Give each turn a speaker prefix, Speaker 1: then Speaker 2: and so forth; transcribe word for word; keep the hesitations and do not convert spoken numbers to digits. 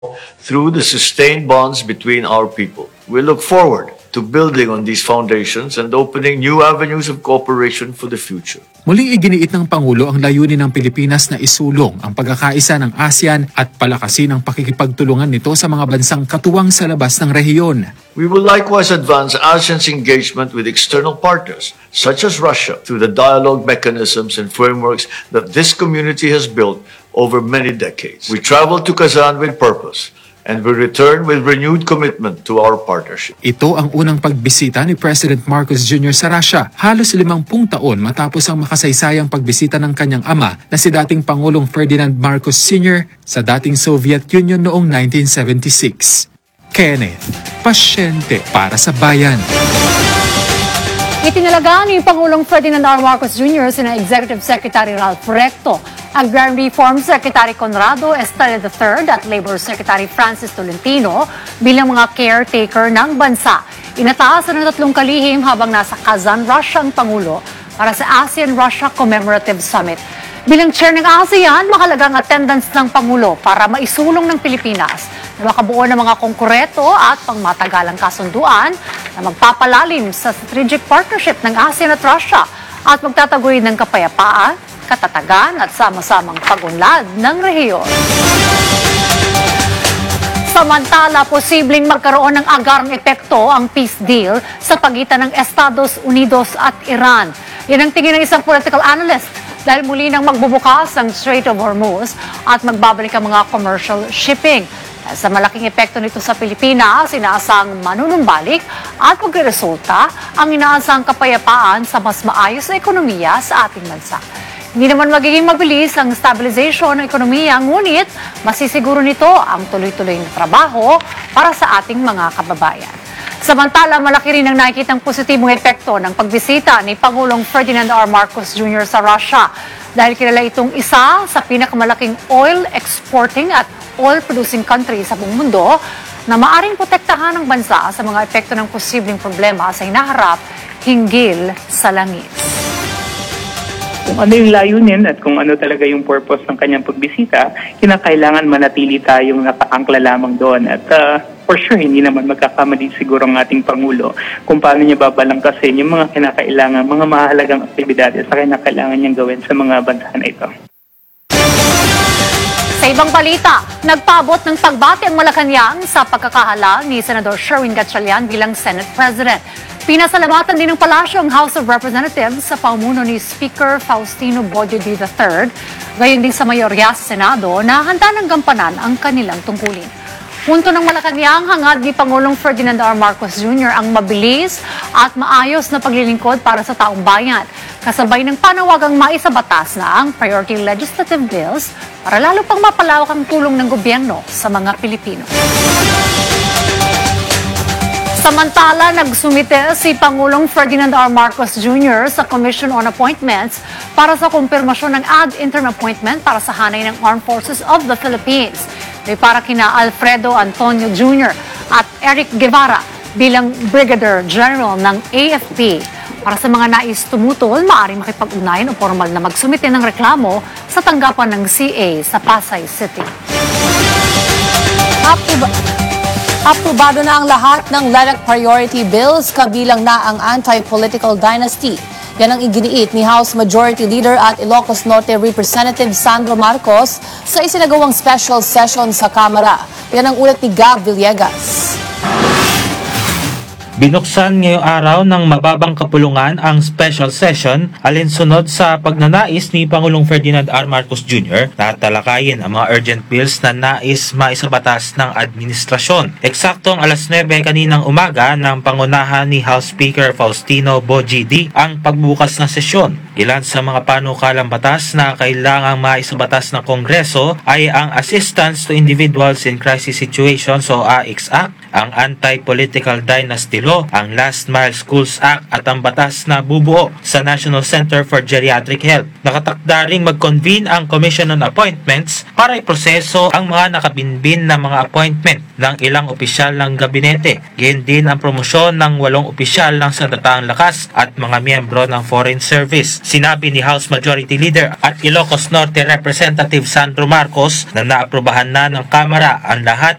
Speaker 1: through the sustained bonds between our people. We look forward to building on these foundations and opening new avenues of cooperation for the future.
Speaker 2: Muling iginiit ng Pangulo ang layunin ng Pilipinas na isulong ang pagkakaisa ng ASEAN at palakasin ang pakikipagtulungan nito sa mga bansang katuwang sa labas ng rehiyon.
Speaker 1: We will likewise advance ASEAN's engagement with external partners, such as Russia, through the dialogue mechanisms and frameworks that this community has built over many decades. We travel to Kazan with purpose, and we return with renewed commitment to our partnership.
Speaker 2: Ito ang unang pagbisita ni President Marcos Junior sa Russia, halos limampung taon matapos ang makasaysayang pagbisita ng kanyang ama na si dating Pangulong Ferdinand Marcos Senior sa dating Soviet Union noong nineteen seventy-six. Kenneth, pasyente para sa bayan.
Speaker 3: Itinalaga ni Pangulong Ferdinand R. Marcos Junior sina Executive Secretary Ralph Recto, Agrarian Reform Secretary Conrado Estrella the third at Labor Secretary Francis Tolentino bilang mga caretaker ng bansa. Inataasan ng tatlong kalihim habang nasa Kazan, Russia ang Pangulo para sa ASEAN-Russia Commemorative Summit. Bilang chair ng ASEAN, mahalagang attendance ng Pangulo para maisulong ng Pilipinas na makabuo ng mga kongkoreto at pangmatagalang kasunduan na magpapalalim sa strategic partnership ng ASEAN at Russia at magtataguyod ng kapayapaan, katatagan at sama-samang pagunlad ng rehiyon. Samantala, posibleng magkaroon ng agarang epekto ang peace deal sa pagitan ng Estados Unidos at Iran. Yan ang tingin ng isang political analyst dahil muli nang magbubukas ang Strait of Hormuz at magbabalik ang mga commercial shipping. Sa malaking epekto nito sa Pilipinas, inaasang manunumbalik at magresulta ang inaasang kapayapaan sa mas maayos na ekonomiya sa ating bansa. Hindi naman magiging mabilis ang stabilization ng ekonomiya, ngunit masisiguro nito ang tuloy-tuloy na trabaho para sa ating mga kababayan. Samantala, malaki rin ang nakikitang positibong epekto ng pagbisita ni Pangulong Ferdinand R. Marcos Junior sa Russia dahil kilala itong isa sa pinakamalaking oil exporting at oil producing country sa buong mundo na maaring protektahan ng bansa sa mga epekto ng posibleng problema sa hinaharap hinggil sa langis.
Speaker 4: Kung ano yung layunin at kung ano talaga yung purpose ng kanyang pagbisita, kinakailangan manatili tayong nakaangkla lamang doon. At uh, for sure, hindi naman magkakamali siguro ang ating Pangulo kung paano niya babalangkasin yung mga kinakailangan, mga mahalagang aktibidades na kinakailangan niyang gawin sa mga bansa na ito.
Speaker 3: Sa ibang balita, nagpaabot ng pagbati ang Malacanang sa pagkakahala ni Senador Sherwin Gatchalian bilang Senate President. Pinasalamatan din ng palasyo ang House of Representatives sa pamumuno ni Speaker Faustino Bojoy the third, gayon din sa mayorya sa Senado na handa ng gampanan ang kanilang tungkulin. Punto ng Malacanang, hangad ni Pangulong Ferdinand R. Marcos Junior ang mabilis at maayos na paglilingkod para sa taong bayan, kasabay ng panawagang maisabatas na ang priority legislative bills para lalo pang mapalawak ang tulong ng gobyerno sa mga Pilipino. Samantala, nagsumite si Pangulong Ferdinand R. Marcos Junior sa Commission on Appointments para sa kumpirmasyon ng ad interim appointment para sa hanay ng Armed Forces of the Philippines. May para kina Alfredo Antonio Junior at Eric Guevara bilang Brigadier General ng A F P. Para sa mga nais tumutol, maaaring makipag-ugnayan o formal na magsumite ng reklamo sa tanggapan ng C A sa Pasay City.
Speaker 5: Aprobado na ang lahat ng L E D C priority bills, kabilang na ang anti-political dynasty. Yan ang iginiit ni House Majority Leader at Ilocos Norte Representative Sandro Marcos sa isinagawang special session sa Kamara. Yan ang ulat ni Gab Villegas.
Speaker 6: Binuksan ngayong araw ng mababang kapulungan ang special session alinsunod sa pagnanais ni Pangulong Ferdinand R. Marcos Junior na talakayin ang mga urgent bills na nais maisabatas ng administrasyon. Eksaktong alas nuwebe kaninang umaga ng pangunahan ni House Speaker Faustino Bojoy D ang pagbukas ng sesyon. Ilan sa mga panukalang batas na kailangang maisabatas ng Kongreso ay ang Assistance to Individuals in Crisis Situations o A I C S Act, ang Anti-Political Dynasty Law, Senado ang Last Mile Schools Act at ang batas na bubuo sa National Center for Geriatric Health. Nakatakda ring mag-convene ang Commission on Appointments para iproseso ang mga nakabinbin na mga appointment ng ilang opisyal ng gabinete. Gayon din ang promosyon ng walong opisyal ng Sandataang Lakas at mga miyembro ng Foreign Service. Sinabi ni House Majority Leader at Ilocos Norte Representative Sandro Marcos na naaprubahan na ng Kamara ang lahat